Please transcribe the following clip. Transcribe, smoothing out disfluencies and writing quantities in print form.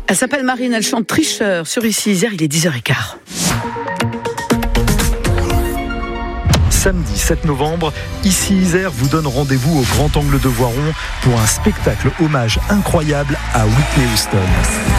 Elle s'appelle Marine, elle chante Tricheur sur Ici Isère, il est 10h15. Samedi 7 novembre, Ici Isère vous donne rendez-vous au Grand Angle de Voiron pour un spectacle hommage incroyable à Whitney Houston.